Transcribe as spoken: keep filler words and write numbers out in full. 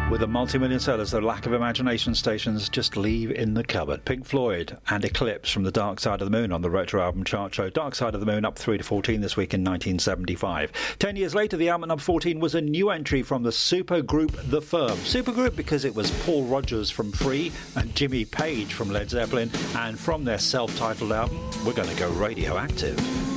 With the multi-million sellers, the lack of imagination stations just leave in the cupboard. Pink Floyd and Eclipse from the Dark Side of the Moon on the Retro Album Chart show. Dark Side of the Moon up three to fourteen this week in nineteen seventy-five. Ten years later, the album at number fourteen was a new entry from the supergroup The Firm. Supergroup because it was Paul Rodgers from Free and Jimmy Page from Led Zeppelin. And from their self-titled album, we're going to go radioactive.